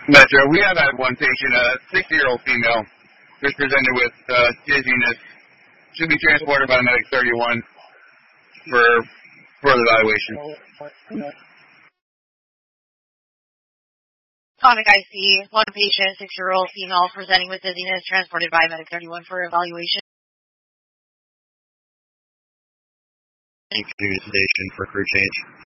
Metro, we have had one patient, a 60-year-old female, who's presented with dizziness. Should be transported by Medic 31 for further evaluation. Tonic IC, one patient, 6-year-old female, presenting with dizziness, transported by Medic 31 for evaluation. Thank you, station for crew change.